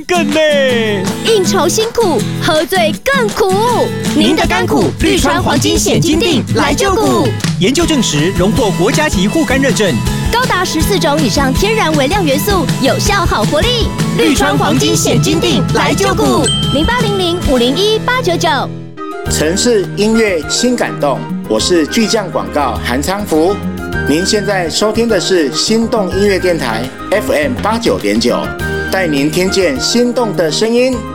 更累。 应酬辛苦，喝醉更苦。您的甘苦，绿川黄金显金锭来救苦。 研究证实，荣获国家级护肝认证， 高达14种以上天然微量元素，有效好活力。绿川黄金显金锭来救苦。0800-501-899。 城市音乐新感动，我是巨匠广告韩昌福。您现在收听的是心动音乐电台 FM 89.9，带您听见心动的声音。